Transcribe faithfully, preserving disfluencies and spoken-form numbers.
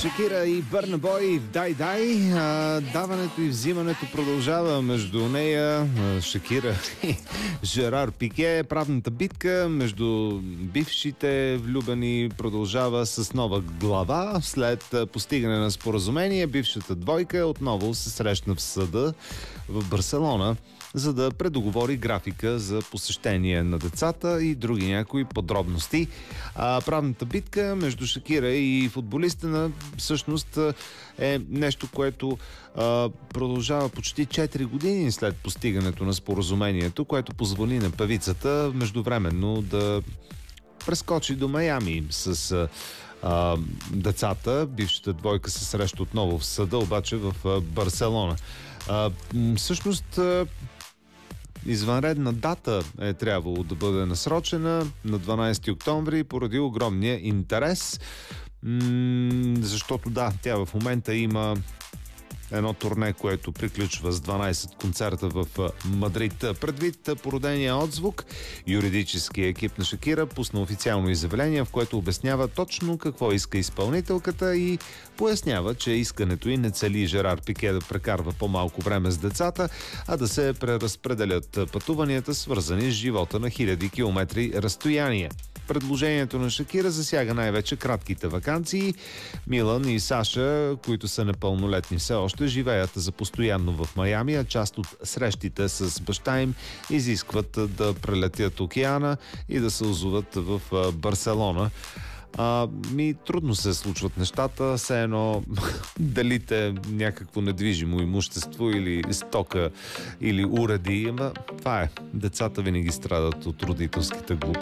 Шакира и Бърна Бой в Дай Дай. А, даването и взимането продължава между нея, Шакира и Жерар Пике. Правната битка между бившите влюбени продължава с нова глава. След постигане на споразумение, бившата двойка отново се срещна в съда в Барселона, за да предоговори графика за посещение на децата и други някои подробности. А, правната битка между Шакира и футболиста на всъщност е нещо, което а, продължава почти четири години след постигането на споразумението, което позволи на певицата междувременно да прескочи до Майами с а, а, децата. Бившата двойка се среща отново в съда, обаче в а, Барселона. А, всъщност а, извънредна дата е трябвало да бъде насрочена на дванайсети октомври поради огромния интерес, м- защото да, тя в момента има едно турне, което приключва с дванайсет концерта в Мадрид. Предвид породения отзвук, юридическия екип на Шакира пусна официално изявление, в което обяснява точно какво иска изпълнителката и пояснява, че искането й не цели Жерар Пике да прекарва по-малко време с децата, а да се преразпределят пътуванията, свързани с живота на хиляди километри разстояние. Предложението на Шакира засяга най-вече кратките ваканции. Милан и Саша, които са непълнолетни все още, живеят за постоянно в Майами, а част от срещите с баща им изискват да прелетят океана и да се озоват в Барселона. А, ми трудно се случват нещата, все едно делите някакво недвижимо имущество или стока или уреди, ама това е. Децата винаги страдат от родителските глупости.